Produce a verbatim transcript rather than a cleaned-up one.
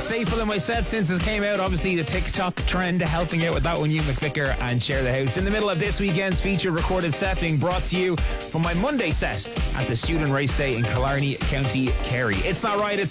staple in my set since it came out. Obviously, the TikTok trend helping out with that one, you McVicker and Share the House. In the middle of this weekend's feature recorded set being brought to you from my Monday set at the Student Race Day in Killarney, County Kerry. It's Not Right, It's